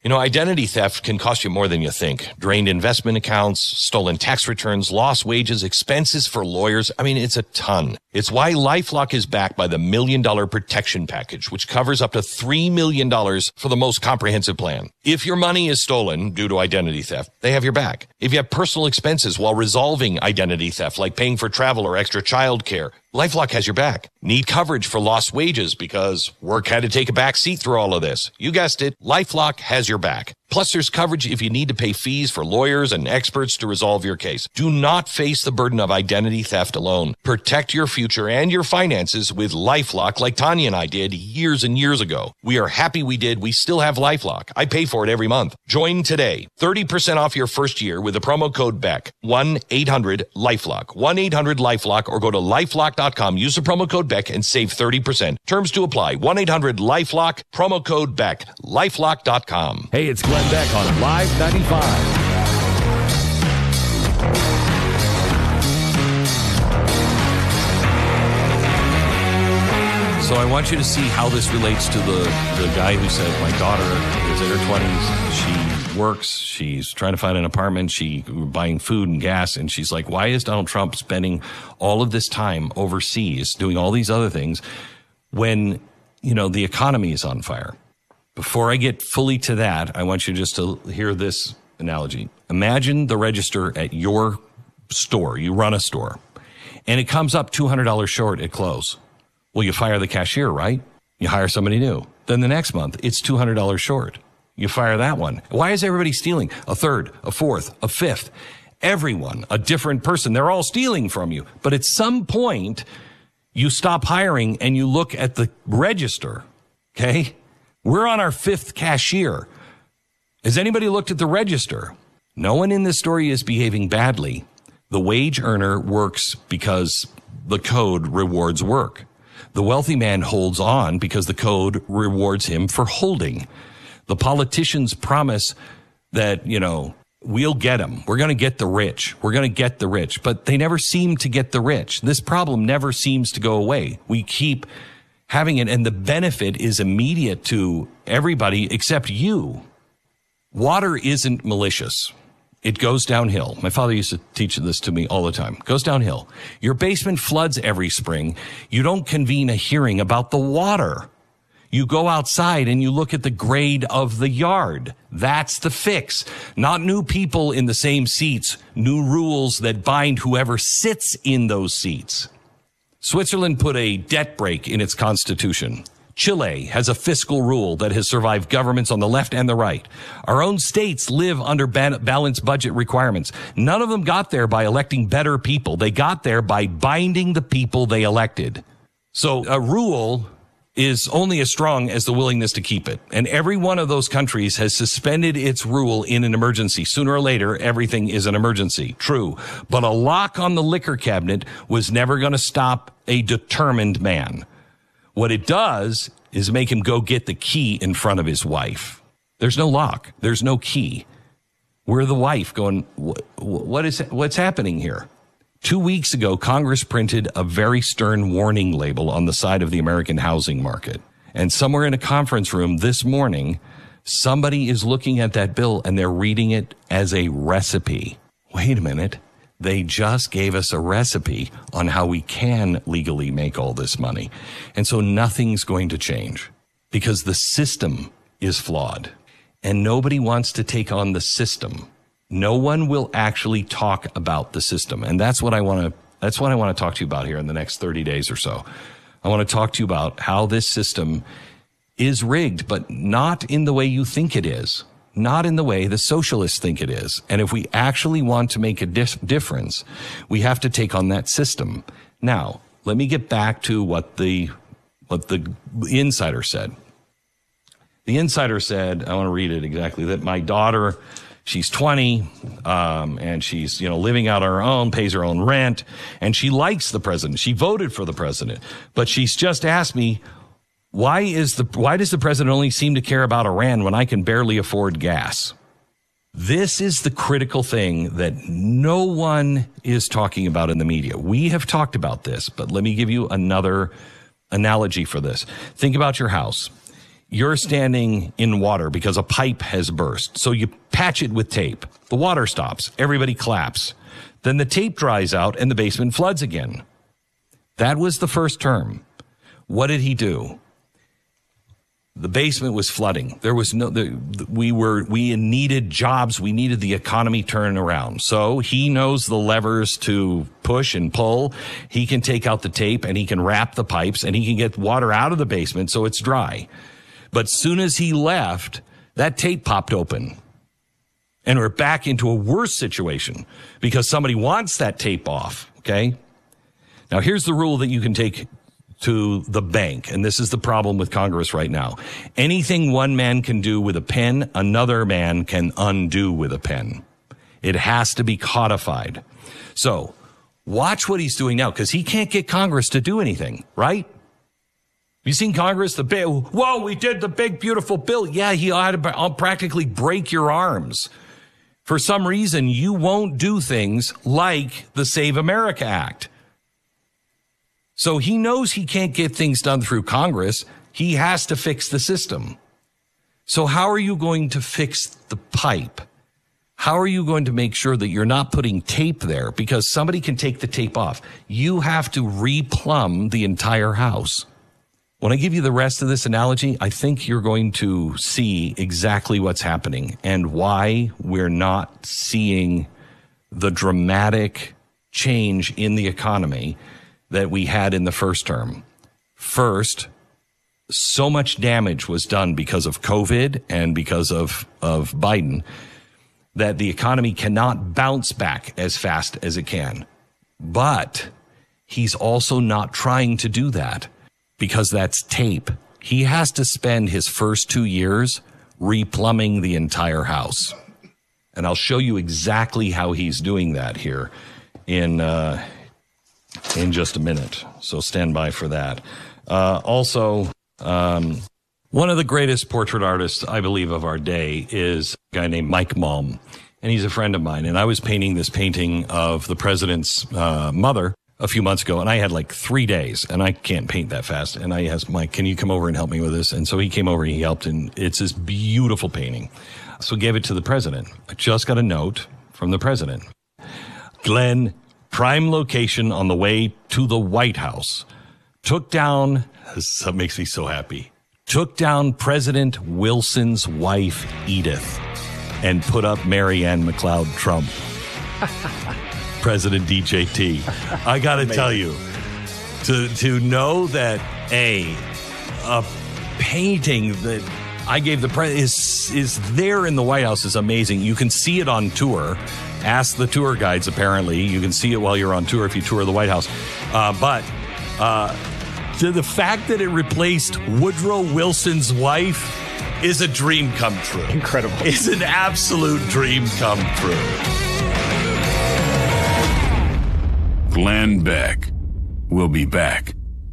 Identity theft can cost you more than you think. Drained investment accounts, stolen tax returns, lost wages, expenses for lawyers. It's a ton. It's why LifeLock is backed by the $1 Million Protection Package, which covers up to $3 million for the most comprehensive plan. If your money is stolen due to identity theft, they have your back. If you have personal expenses while resolving identity theft, like paying for travel or extra child care, LifeLock has your back. Need coverage for lost wages because work had to take a back seat through all of this. You guessed it, LifeLock has your back. Plus, there's coverage if you need to pay fees for lawyers and experts to resolve your case. Do not face the burden of identity theft alone. Protect your future and your finances with LifeLock like Tanya and I did years and years ago. We are happy we did. We still have LifeLock. I pay for it every month. Join today. 30% off your first year with the promo code BECK. 1-800-LifeLock. 1-800-LifeLock or go to LifeLock.com. Use the promo code BECK and save 30%. Terms to apply. 1-800-LifeLock. Promo code BECK. LifeLock.com. Hey, it's Glenn Beck on Live 95. So I want you to see how this relates to the guy who said, my daughter is in her 20s. She works. She's trying to find an apartment. She's buying food and gas. And she's like, why is Donald Trump spending all of this time overseas doing all these other things when, the economy is on fire? Before I get fully to that, I want you just to hear this analogy. Imagine the register at your store. You run a store, and it comes up $200 short at close. Well, you fire the cashier, right? You hire somebody new. Then the next month, it's $200 short. You fire that one. Why is everybody stealing? A third, a fourth, a fifth. Everyone, a different person. They're all stealing from you. But at some point, you stop hiring and you look at the register, okay? We're on our fifth cashier. Has anybody looked at the register? No one in this story is behaving badly. The wage earner works because the code rewards work. The wealthy man holds on because the code rewards him for holding. The politicians promise that, we'll get them. We're going to get the rich. We're going to get the rich. But they never seem to get the rich. This problem never seems to go away. We keep having it, and the benefit is immediate to everybody except you. Water isn't malicious. It goes downhill. My father used to teach this to me all the time. It goes downhill. Your basement floods every spring. You don't convene a hearing about the water. You go outside and you look at the grade of the yard. That's the fix. Not new people in the same seats, new rules that bind whoever sits in those seats. Switzerland put a debt brake in its constitution. Chile has a fiscal rule that has survived governments on the left and the right. Our own states live under balanced budget requirements. None of them got there by electing better people. They got there by binding the people they elected. So a rule is only as strong as the willingness to keep it. And every one of those countries has suspended its rule in an emergency. Sooner or later, everything is an emergency. True. But a lock on the liquor cabinet was never going to stop a determined man. What it does is make him go get the key in front of his wife. There's no lock. There's no key. We're the wife going, what's happening here? 2 weeks ago, Congress printed a very stern warning label on the side of the American housing market. And somewhere in a conference room this morning, somebody is looking at that bill and they're reading it as a recipe. Wait a minute. They just gave us a recipe on how we can legally make all this money. And so nothing's going to change because the system is flawed and nobody wants to take on the system. No one will actually talk about the system. And that's what I want to talk to you about here in the next 30 days or so. I want to talk to you about how this system is rigged, but not in the way you think it is. Not in the way the socialists think it is. And if we actually want to make a difference, we have to take on that system. Now, let me get back to what the insider said. The insider said, I want to read it exactly, that my daughter, she's 20, and she's, living out on her own, pays her own rent, and she likes the president. She voted for the president. But she's just asked me, why does the president only seem to care about Iran when I can barely afford gas? This is the critical thing that no one is talking about in the media. We have talked about this, but let me give you another analogy for this. Think about your house. you're standing in water because a pipe has burst. So you patch it with tape. The water stops. Everybody claps. Then the tape dries out and the basement floods again. That was the first term. What did he do? The basement was flooding. There was we needed jobs. We needed the economy turning around. So he knows the levers to push and pull. He can take out the tape and he can wrap the pipes and he can get water out of the basement so it's dry. But soon as he left, that tape popped open. And we're back into a worse situation because somebody wants that tape off. Okay. Now here's the rule that you can take to the bank. And this is the problem with Congress right now. Anything one man can do with a pen, another man can undo with a pen. It has to be codified. So watch what he's doing now because he can't get Congress to do anything, right? You seen Congress, the bill? Whoa, we did the big, beautiful bill. Yeah, he ought to practically break your arms. For some reason, you won't do things like the Save America Act. So he knows he can't get things done through Congress. He has to fix the system. So how are you going to fix the pipe? How are you going to make sure that you're not putting tape there? Because somebody can take the tape off. You have to replumb the entire house. When I give you the rest of this analogy, I think you're going to see exactly what's happening and why we're not seeing the dramatic change in the economy that we had in the first term. First, so much damage was done because of COVID and because of Biden that the economy cannot bounce back as fast as it can. But he's also not trying to do that because that's tape. He has to spend his first 2 years replumbing the entire house. And I'll show you exactly how he's doing that here in just a minute. So stand by for that. Also, one of the greatest portrait artists, I believe, of our day is a guy named Mike Malm. And he's a friend of mine. And I was painting this painting of the president's mother a few months ago. And I had like 3 days. And I can't paint that fast. And I asked Mike, can you come over and help me with this? And so he came over and he helped. And it's this beautiful painting. So I gave it to the president. I just got a note from the president. Glenn, prime location on the way to the White House. Took down, that makes me so happy, took down President Wilson's wife, Edith, and put up Marianne McLeod Trump. President DJT. I got to tell you, to know that a painting that I gave the president is there in the White House is amazing. You can see it on tour. Ask the tour guides, apparently. You can see it while you're on tour if you tour the White House. But the fact that it replaced Woodrow Wilson's wife is a dream come true. Incredible. It's an absolute dream come true. Glenn Beck will be back.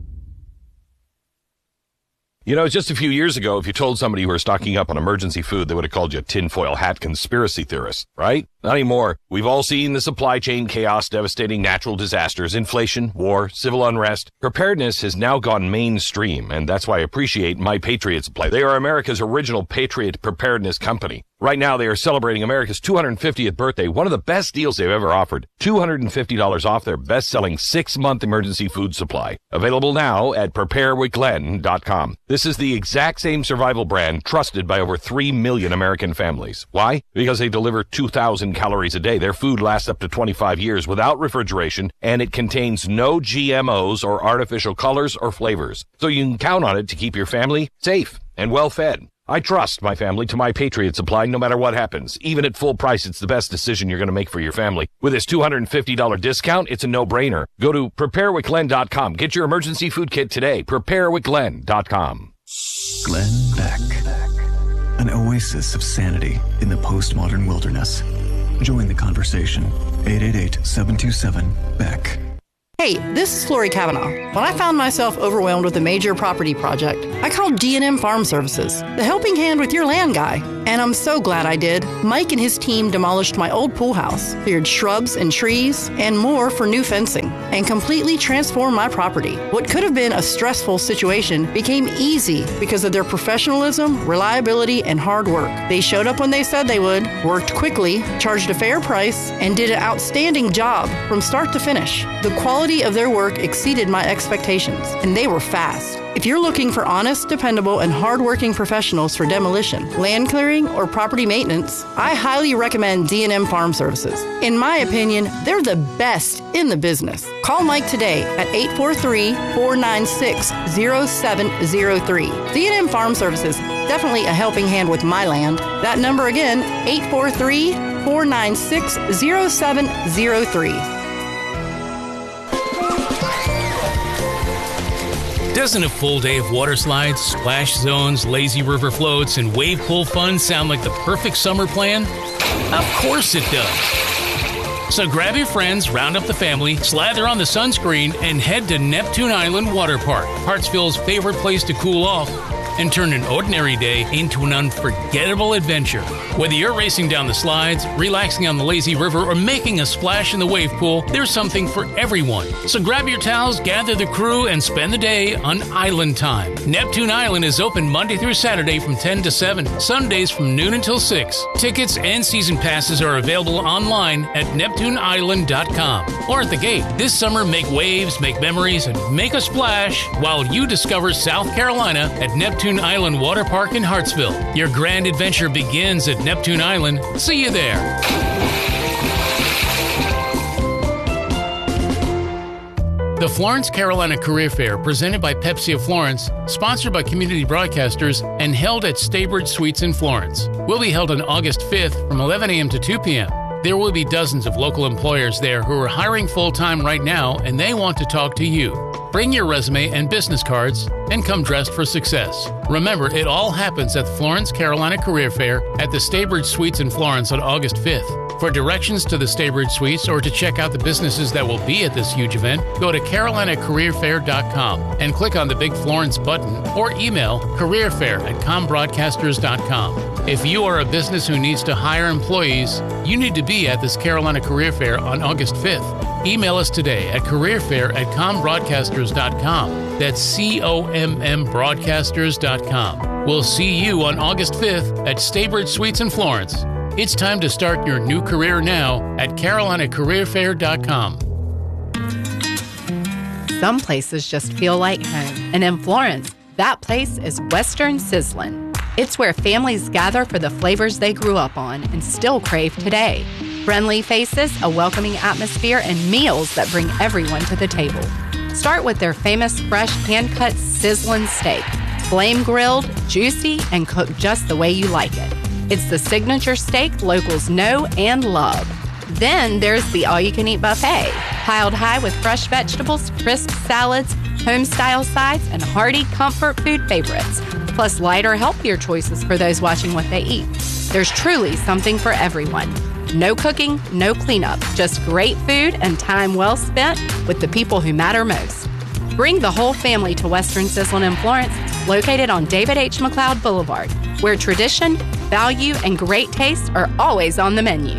You know, just a few years ago, if you told somebody you were stocking up on emergency food, they would have called you a tinfoil hat conspiracy theorist, right? Not anymore. We've all seen the supply chain chaos, devastating natural disasters, inflation, war, civil unrest. Preparedness has now gone mainstream, and that's why I appreciate My Patriot Supply. They are America's original Patriot preparedness company. Right now, they are celebrating America's 250th birthday, one of the best deals they've ever offered. $250 off their best-selling 6-month emergency food supply. Available now at preparewithglenn.com. This is the exact same survival brand trusted by over 3 million American families. Why? Because they deliver 2,000 calories a day. Their food lasts up to 25 years without refrigeration, and it contains no GMOs or artificial colors or flavors. So you can count on it to keep your family safe and well-fed. I trust my family to My Patriot Supply no matter what happens. Even at full price, it's the best decision you're going to make for your family. With this $250 discount, it's a no-brainer. Go to preparewithglenn.com. Get your emergency food kit today. Preparewithglenn.com. Glenn Beck. An oasis of sanity in the postmodern wilderness. Join the conversation. 888-727-BECK. Hey, this is Lori Kavanaugh. When I found myself overwhelmed with a major property project, I called D&M Farm Services, the helping hand with your land guy. And I'm so glad I did. Mike and his team demolished my old pool house, cleared shrubs and trees, and more for new fencing, and completely transformed my property. What could have been a stressful situation became easy because of their professionalism, reliability, and hard work. They showed up when they said they would, worked quickly, charged a fair price, and did an outstanding job from start to finish. The quality of their work exceeded my expectations, and they were fast. If you're looking for honest, dependable, and hardworking professionals for demolition, land clearing, or property maintenance, I highly recommend D&M Farm Services. In my opinion, they're the best in the business. Call Mike today at 843-496-0703. D&M Farm Services, definitely a helping hand with my land. That number again, 843-496-0703. Doesn't a full day of water slides, splash zones, lazy river floats, and wave pool fun sound like the perfect summer plan? Of course it does. So grab your friends, round up the family, slather on the sunscreen, and head to Neptune Island Water Park, Hartsville's favorite place to cool off, and turn an ordinary day into an unforgettable adventure. Whether you're racing down the slides, relaxing on the lazy river, or making a splash in the wave pool, there's something for everyone. So grab your towels, gather the crew, and spend the day on Island Time. Neptune Island is open Monday through Saturday from 10 to 7, Sundays from noon until 6. Tickets and season passes are available online at NeptuneIsland.com or at the gate. This summer, make waves, make memories, and make a splash while you discover South Carolina at Neptune Island Water Park in Hartsville. Your grand adventure begins at Neptune Island. See you there. The Florence Carolina Career Fair, presented by Pepsi of Florence, sponsored by Community Broadcasters, and held at Staybridge Suites in Florence, will be held on August 5th from 11 a.m. to 2 p.m. There will be dozens of local employers there who are hiring full-time right now, and they want to talk to you. Bring your resume and business cards and come dressed for success. Remember, it all happens at the Florence Carolina Career Fair at the Staybridge Suites in Florence on August 5th. For directions to the Staybridge Suites or to check out the businesses that will be at this huge event, go to carolinacareerfair.com and click on the big Florence button or email careerfair@combroadcasters.com. If you are a business who needs to hire employees, you need to be at this Carolina Career Fair on August 5th. Email us today at careerfair@combroadcasters.com. That's COMM We'll see you on August 5th at Staybridge Suites in Florence. It's time to start your new career now at carolinacareerfair.com. Some places just feel like home. And in Florence, that place is Western Sizzlin'. It's where families gather for the flavors they grew up on and still crave today. Friendly faces, a welcoming atmosphere, and meals that bring everyone to the table. Start with their famous fresh hand-cut sizzlin' steak. Flame grilled, juicy, and cooked just the way you like it. It's the signature steak locals know and love. Then there's the all-you-can-eat buffet, piled high with fresh vegetables, crisp salads, home-style sides, and hearty comfort food favorites, plus lighter, healthier choices for those watching what they eat. There's truly something for everyone. No cooking, no cleanup, just great food and time well spent with the people who matter most. Bring the whole family to Western Sizzlin' in Florence, located on David H. McLeod Boulevard, where tradition, value, and great taste are always on the menu.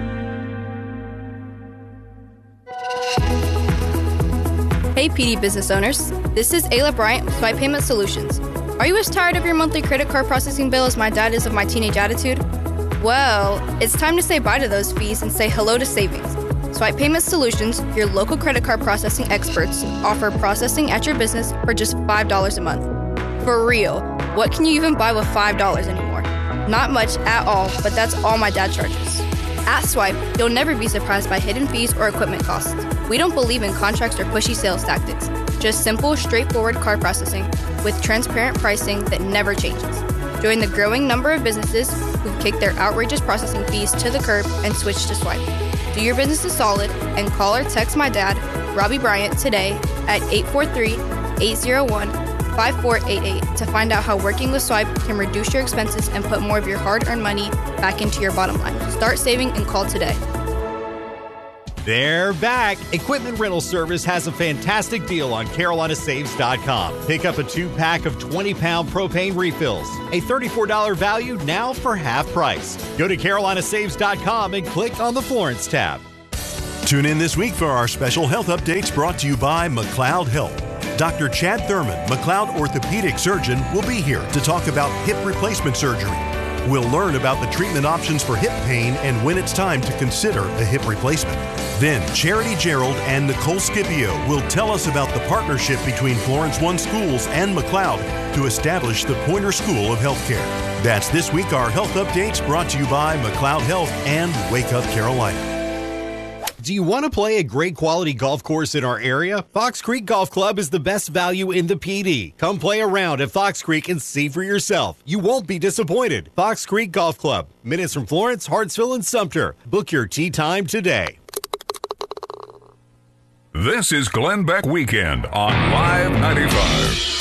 Hey PD business owners, this is Ayla Bryant with Swipe Payment Solutions. Are you as tired of your monthly credit card processing bill as my dad is of my teenage attitude? Well, it's time to say bye to those fees and say hello to savings. Swipe Payment Solutions, your local credit card processing experts, offer processing at your business for just $5 a month. For real, what can you even buy with $5 anymore? Not much at all, but that's all my dad charges. At Swipe, you'll never be surprised by hidden fees or equipment costs. We don't believe in contracts or pushy sales tactics. Just simple, straightforward card processing with transparent pricing that never changes. Join the growing number of businesses who've kicked their outrageous processing fees to the curb and switched to Swipe. Do your business a solid and call or text my dad, Robbie Bryant, today at 843-801-5488 to find out how working with Swipe can reduce your expenses and put more of your hard-earned money back into your bottom line. Start saving and call today. They're back. Equipment Rental Service has a fantastic deal on CarolinaSaves.com. Pick up a 2-pack of 20-pound propane refills. A $34 value now for half price. Go to CarolinaSaves.com and click on the Florence tab. Tune in this week for our special health updates brought to you by McLeod Health. Dr. Chad Thurman, McLeod orthopedic surgeon, will be here to talk about hip replacement surgery. We'll learn about the treatment options for hip pain and when it's time to consider a hip replacement. Then Charity Gerald and Nicole Scipio will tell us about the partnership between Florence One Schools and McLeod to establish the Pointer School of Healthcare. That's this week our health updates brought to you by McLeod Health and Wake Up Carolina. Do you want to play a great quality golf course in our area? Fox Creek Golf Club is the best value in the PD. Come play around at Fox Creek and see for yourself. You won't be disappointed. Fox Creek Golf Club, minutes from Florence, Hartsville, and Sumter. Book your tee time today. This is Glenn Beck Weekend on Live 95.